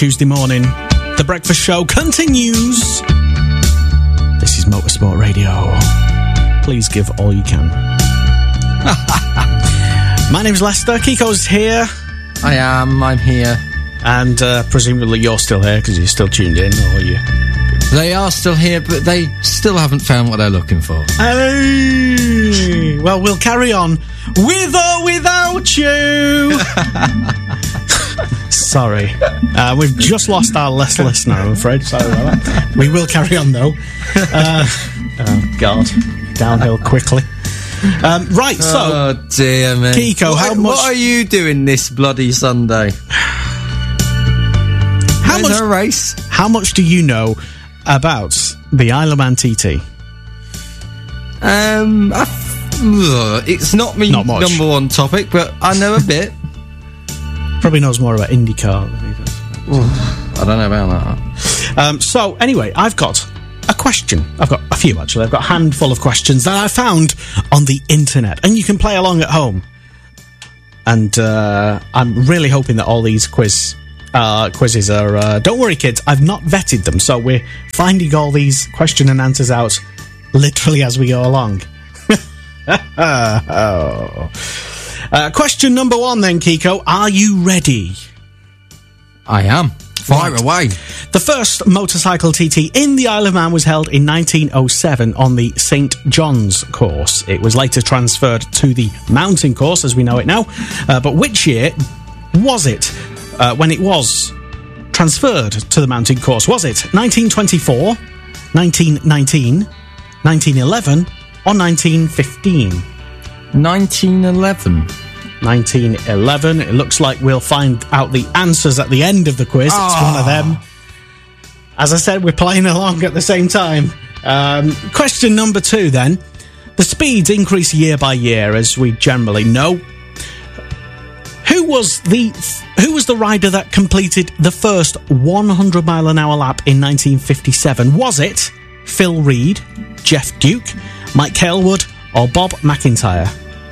Tuesday morning. The breakfast show continues. This is Motorsport Radio. Please give all you can. My name's Lester. Kiko's here. I'm here. And presumably you're still here because you're still tuned in, or you? They are still here, but they still haven't found what they're looking for. Hey! Well, we'll carry on with or without you. Sorry. We've just lost our last listener, I'm afraid. Sorry about that. We will carry on, though. Oh, God. Downhill quickly. Right, so... Oh, dear me. Kiko, how much... What are you doing this bloody Sunday? Is there a race? How much do you know about the Isle of Man TT? It's not my number one topic, but I know a bit. Probably knows more about IndyCar than he does. I don't know about that. So, anyway, I've got a question. I've got a few, actually. I've got a handful of questions that I found on the internet, and you can play along at home. And I'm really hoping that all these quizzes are... don't worry, kids, I've not vetted them, so we're finding all these question and answers out literally as we go along. Question number 1 then, Kiko. Are you ready? I am. Fire away. The first motorcycle TT in the Isle of Man was held in 1907 on the St. John's course. It was later transferred to the mountain course, as we know it now. But which year was it when it was transferred to the mountain course? Was it 1924, 1919, 1911, or 1915? 1911. 1911. It looks like we'll find out the answers at the end of the quiz. It's one of them. As I said, we're playing along at the same time. Question number 2 then. The speeds increase year by year, as we generally know. Who was the rider that completed the first 100 mile an hour lap in 1957? Was it Phil Reed, Jeff Duke, Mike Halewood, or Bob McIntyre?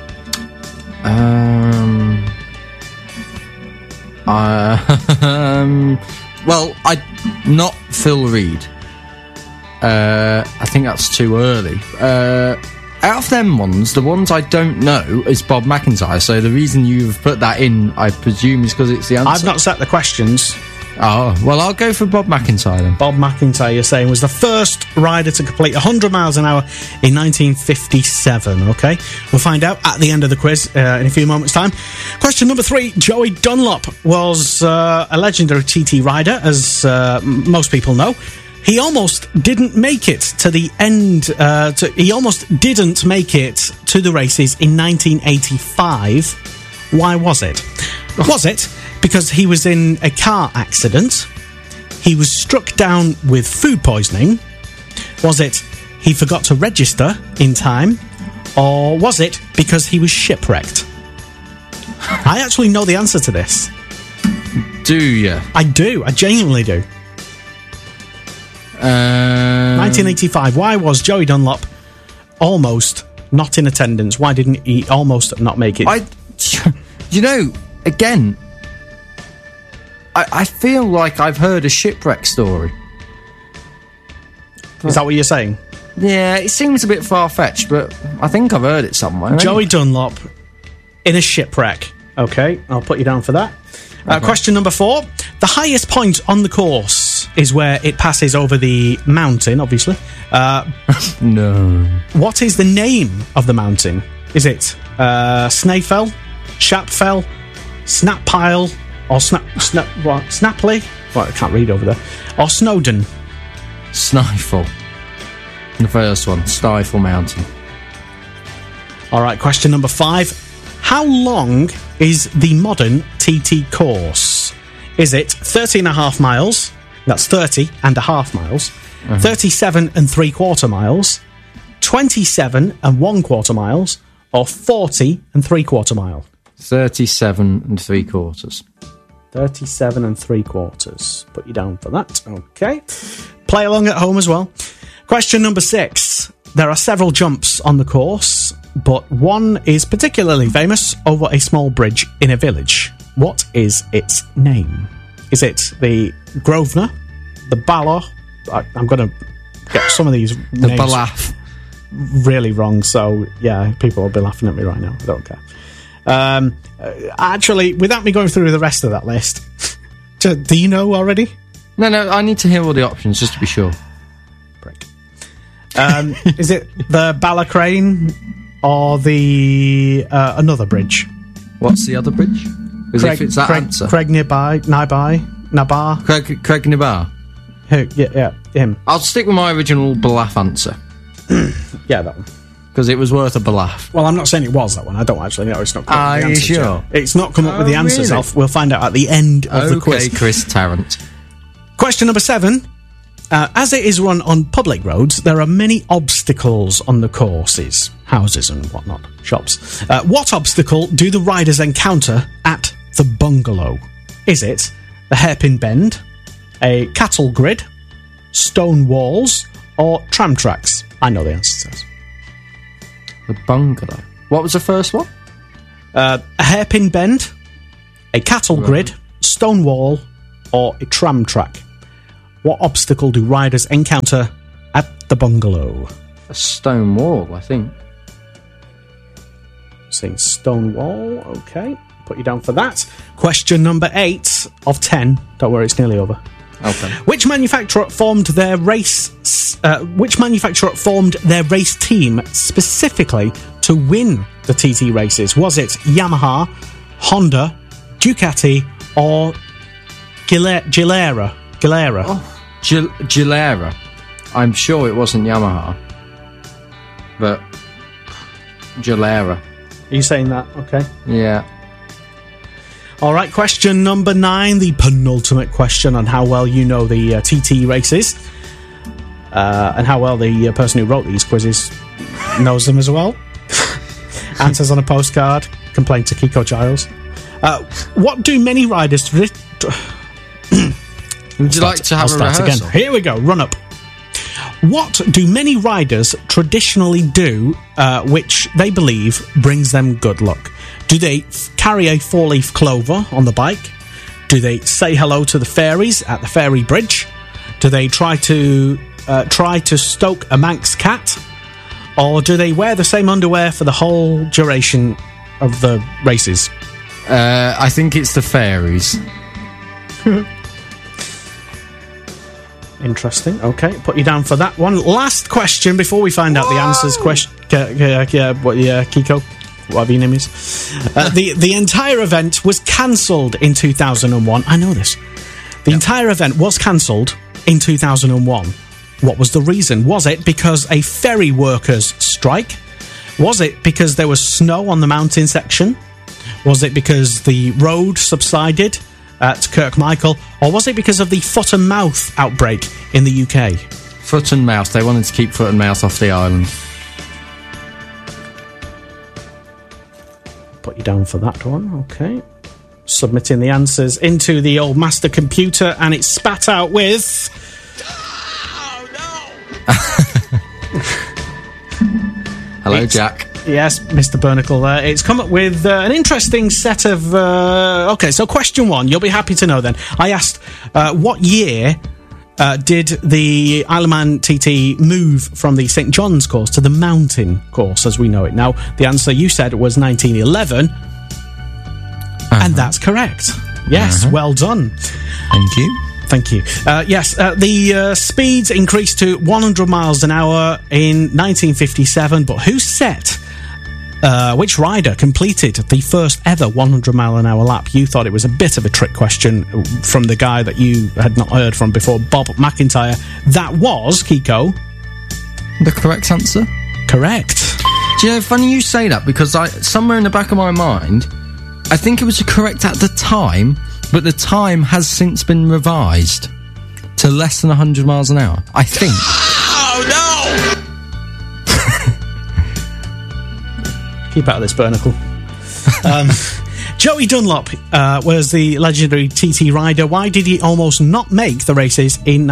Well, not Phil Reed. I think that's too early. Out of them ones, the ones I don't know is Bob McIntyre. So the reason you've put that in, I presume, is because it's the answer. I've not set the questions. Oh, well, I'll go for Bob McIntyre then. Bob McIntyre, you're saying, was the first rider to complete 100 miles an hour in 1957, okay? We'll find out at the end of the quiz in a few moments' time. Question number 3, Joey Dunlop was a legendary TT rider, as most people know. He almost didn't make it to the end, he almost didn't make it to the races in 1985. Why was it? Was it because he was in a car accident? He was struck down with food poisoning? Was it he forgot to register in time? Or was it because he was shipwrecked? I actually know the answer to this. Do you? I do. I genuinely do. 1985. Why was Joey Dunlop almost not in attendance? Why didn't he almost not make it? You know, again, I feel like I've heard a shipwreck story. Is that what you're saying? Yeah, it seems a bit far-fetched, but I think I've heard it somewhere. Joey Dunlop in a shipwreck. Okay, I'll put you down for that. Okay. Question number 4. The highest point on the course is where it passes over the mountain, obviously. No. What is the name of the mountain? Is it Snaefell, Shapfell, Snappile, or Snapley? Well, I can't read over there. Or Snowdon? Stifle. The first one, Stifle Mountain. Alright, question number 5. How long is the modern TT course? Is it 30.5 miles? That's 30.5 miles. 37 3/4 miles, 27 1/4 miles, or 40 3/4 miles? 37 3/4. 37 3/4. Put you down for that. Okay. Play along at home as well. Question number 6. There are several jumps on the course, but one is particularly famous over a small bridge in a village. What is its name? Is it the Grosvenor, the Ballor? I'm going to get some of these The names Balaf. really wrong, so yeah, people will be laughing at me right now. I don't care. Actually, without me going through the rest of that list, do you know already? No, I need to hear all the options just to be sure. Prick. Is it the Balacrane or the another bridge? What's the other bridge? As if it's that answer. Craig Nabar. Craig Nibar. Who? Yeah, him. I'll stick with my original Balaf answer. Yeah, that one. Because it was worth a Balaf. Well, I'm not saying it was that one. I don't actually know. It's not come up with the Are you answers sure? yet. It's not come up with the answers. Really? We'll find out at the end of the quiz. Okay, Chris Tarrant. Question number 7. As it is run on public roads, there are many obstacles on the courses. Houses and whatnot. Shops. What obstacle do the riders encounter at the bungalow? Is it the hairpin bend, a cattle grid, stone walls, or tram tracks? I know the answer to this. The bungalow. What was the first one? A hairpin bend, a cattle grid, stone wall, or a tram track. What obstacle do riders encounter at the bungalow? A stone wall, I think. Saying stone wall, okay. Put you down for that. Question number 8 of 10. Don't worry, it's nearly over. Okay. Which manufacturer formed their race team specifically to win the TT races? Was it Yamaha, Honda, Ducati, or Gilera? Oh, Gilera. I'm sure it wasn't Yamaha. But Gilera. Are you saying that? Okay. Yeah. All right, question number 9, the penultimate question on how well you know the TT races, and how well the person who wrote these quizzes knows them as well. Answers on a postcard. Complaint to Kiko Giles. What do many riders... Would you like to have a rehearsal? Again. Here we go, run up. What do many riders traditionally do which they believe brings them good luck? Do they carry a four-leaf clover on the bike? Do they say hello to the fairies at the fairy bridge? Do they try to stoke a Manx cat? Or do they wear the same underwear for the whole duration of the races? I think it's the fairies. Interesting. Okay, put you down for that one. Last question before we find out the answers. Kiko, whatever your name is. The entire event was cancelled in 2001. I know this. The entire event was cancelled in 2001. What was the reason? Was it because a ferry workers' strike? Was it because there was snow on the mountain section? Was it because the road subsided at Kirkmichael? Or was it because of the foot and mouth outbreak in the UK? Foot and mouth. They wanted to keep foot and mouth off the island. Put you down for that one, okay. Submitting the answers into the old master computer, and it spat out with... Oh, no! Hello, Jack. Yes, Mr. Burnacle there. It's come up with an interesting set of... okay, so question 1, you'll be happy to know then. I asked, what year did the Isle of Man TT move from the St. John's course to the mountain course as we know it now? The answer you said was 1911, and that's correct. Yes, well done. Thank you. Thank you. Yes, the speeds increased to 100 miles an hour in 1957, but who set... which rider completed the first ever 100 mile an hour lap? You thought it was a bit of a trick question from the guy that you had not heard from before, Bob McIntyre. That was, Kiko... The correct answer? Correct. Do you know, funny you say that, because somewhere in the back of my mind, I think it was correct at the time, but the time has since been revised to less than 100 miles an hour. I think. Oh, no! Keep out of this, Burnacle. Joey Dunlop was the legendary TT rider. Why did he almost not make the races in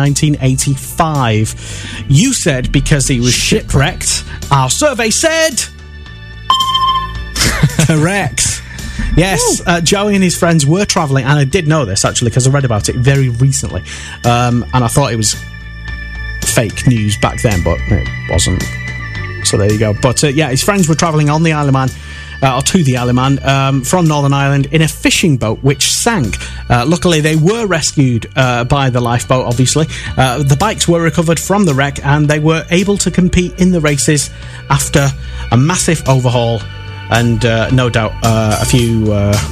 1985? You said because he was shipwrecked. Our survey said... Correct. Yes, Joey and his friends were travelling, and I did know this, actually, because I read about it very recently. And I thought it was fake news back then, but it wasn't. So there you go. But yeah, his friends were travelling on the Isle of Man, or to the Isle of Man, from Northern Ireland in a fishing boat which sank. Luckily, they were rescued by the lifeboat, obviously. The bikes were recovered from the wreck, and they were able to compete in the races after a massive overhaul and no doubt a few...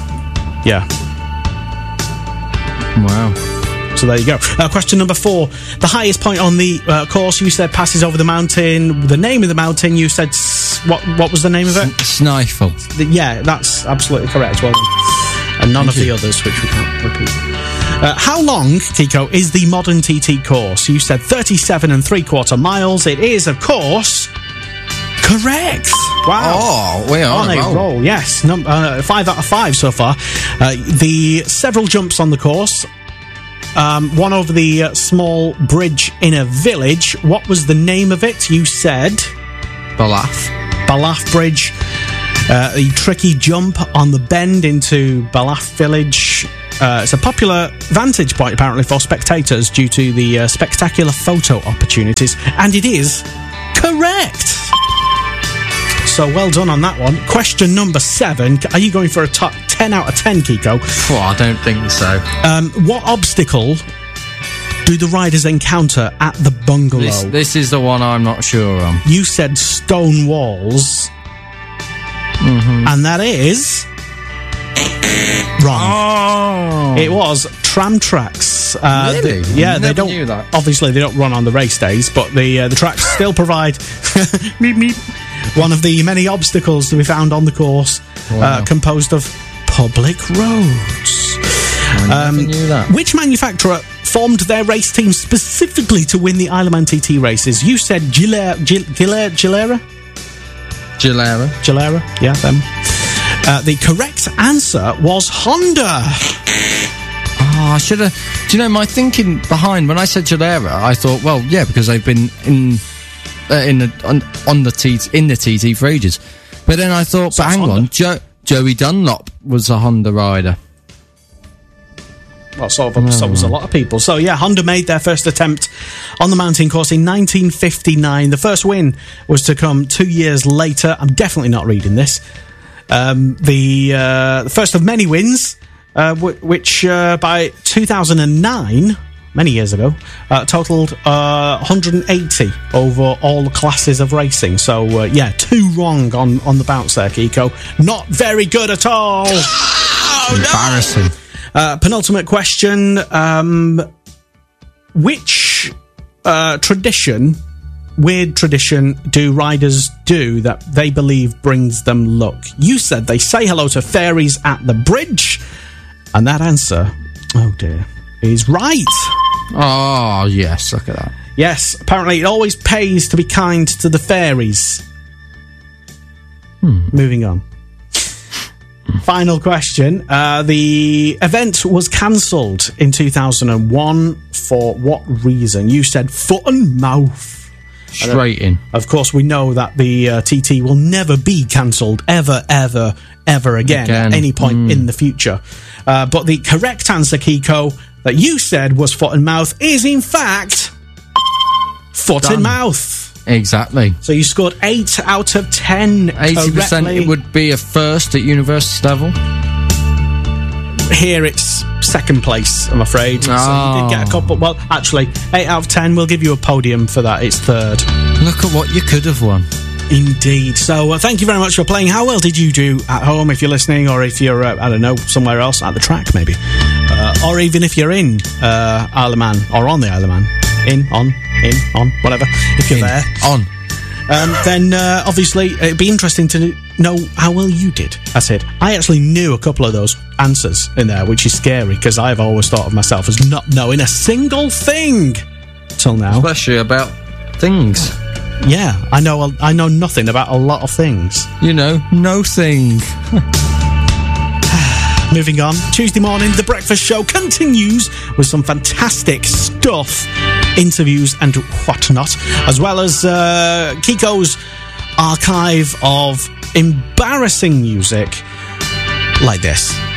Wow. So there you go. Question number 4. The highest point on the course, you said, passes over the mountain. The name of the mountain, you said... What was the name of it? Snæfell. Yeah, that's absolutely correct. Well done. And none of the others, which we can't repeat. How long, Kiko, is the modern TT course? You said 37 3/4 miles. It is, of course, correct. Wow. Oh, we are on a roll. Yes. 5 out of 5 so far. The several jumps on the course. One over the small bridge in a village. What was the name of it? You said... Balaf Bridge. A tricky jump on the bend into Balaf Village. It's a popular vantage point, apparently, for spectators due to the spectacular photo opportunities. And it is correct. So well done on that one. Question number 7. Are you going for a top 10 out of 10, Kiko? Oh, I don't think so. What obstacle do the riders encounter at the bungalow? This is the one I'm not sure on. You said stone walls. And that is... wrong. Oh. It was tram tracks. Really? They don't. Knew that. Obviously, they don't run on the race days, but the tracks still provide meep, meep, one of the many obstacles to be found on the course, composed of public roads. I never knew that. Which manufacturer formed their race team specifically to win the Isle of Man TT races? You said Gilera? Yeah, them. The correct answer was Honda. Oh, I should have... Do you know, my thinking behind, when I said Gilera, I thought, well, yeah, because they've been in the TT for ages. But then I thought, but hang on, Joey Dunlop was a Honda rider. Well, so was a lot of people. So, yeah, Honda made their first attempt on the mountain course in 1959. The first win was to come 2 years later. I'm definitely not reading this. The first of many wins, which by 2009, many years ago, totaled 180 over all classes of racing. So, 2 wrong on the bounce there, Kiko. Not very good at all. Oh, Embarrassing. no. Penultimate question. Which weird tradition do riders do that they believe brings them luck? You said they say hello to fairies at the bridge, and that answer, oh dear, is right. Oh, yes, look at that. Yes, apparently it always pays to be kind to the fairies. Moving on. Final question. The event was cancelled in 2001 for what reason? You said foot and mouth. Straight in. Of course, we know that the TT will never be cancelled ever again at any point in the future. But the correct answer, Kiko, that you said was foot and mouth is in fact foot and mouth. Exactly. So you scored 8 out of 10 80% correctly. it would be a first at university level. Here it's second place, I'm afraid. So you did get a couple. Well, actually, 8 out of 10. We'll give you a podium for that. It's third. Look at what you could have won. Indeed. So thank you very much for playing. How well did you do at home if you're listening, or if you're, I don't know, somewhere else at the track maybe? Or even if you're in Isle of Man, or on the Isle of Man. In, on, whatever. If you're there. On. Then obviously it'd be interesting to know how well you did. That's it. I actually knew a couple of those answers in there, which is scary because I've always thought of myself as not knowing a single thing till now. Especially about things. Yeah, I know nothing about a lot of things. You know, no thing. Moving on, Tuesday morning, The Breakfast Show continues with some fantastic stuff, interviews and whatnot, as well as Kiko's archive of embarrassing music. like this.